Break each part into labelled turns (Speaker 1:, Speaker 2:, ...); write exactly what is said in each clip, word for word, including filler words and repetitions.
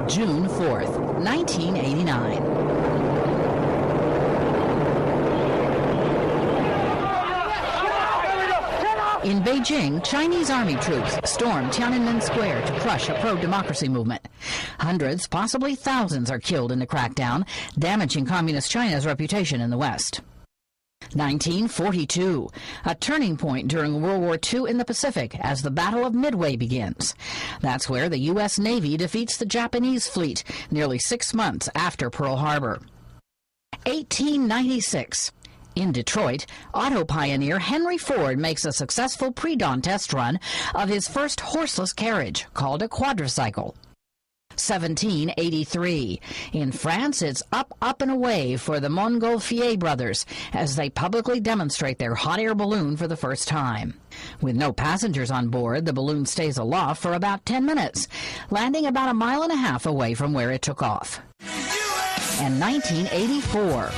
Speaker 1: June fourth, nineteen eighty-nine. In Beijing, Chinese army troops stormed Tiananmen Square to crush a pro-democracy movement. Hundreds, possibly thousands, are killed in the crackdown, damaging Communist China's reputation in the West. nineteen forty-two, a turning point during World War Two in the Pacific as the Battle of Midway begins. That's where the U S Navy defeats the Japanese fleet nearly six months after Pearl Harbor. eighteen ninety-six. In Detroit, auto pioneer Henry Ford makes a successful pre-dawn test run of his first horseless carriage, called a quadricycle. seventeen eighty-three. In France, it's up, up, and away for the Montgolfier brothers as they publicly demonstrate their hot air balloon for the first time. With no passengers on board, the balloon stays aloft for about ten minutes, landing about a mile and a half away from where it took off. And nineteen eighty-four.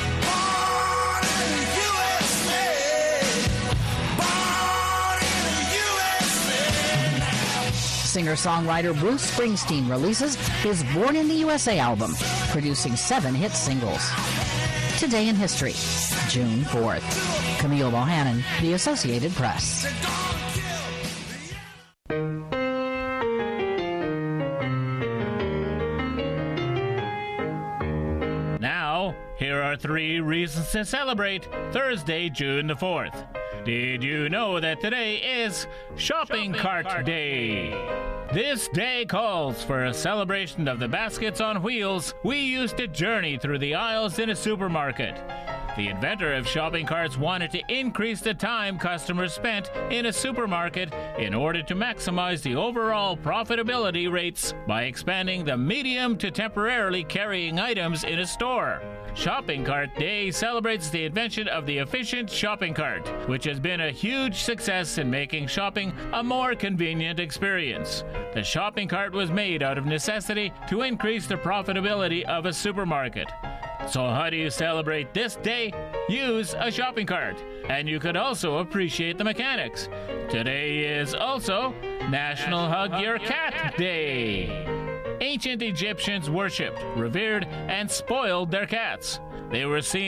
Speaker 1: Singer-songwriter Bruce Springsteen releases his Born in the U S A album, producing seven hit singles. Today in History, June fourth. Camille Bohannon, The Associated Press.
Speaker 2: Now, here are three reasons to celebrate Thursday, June the fourth. Did you know that today is Shopping, Shopping Cart, Cart Day? This day calls for a celebration of the baskets on wheels we used to journey through the aisles in a supermarket. The inventor of shopping carts wanted to increase the time customers spent in a supermarket in order to maximize the overall profitability rates by expanding the medium to temporarily carrying items in a store. Shopping Cart Day celebrates the invention of the efficient shopping cart, which has been a huge success in making shopping a more convenient experience. The shopping cart was made out of necessity to increase the profitability of a supermarket. So how do you celebrate this day? Use a shopping cart. And you could also appreciate the mechanics. Today is also National Hug Your Cat Day. Ancient Egyptians worshipped, revered, and spoiled their cats. They were seen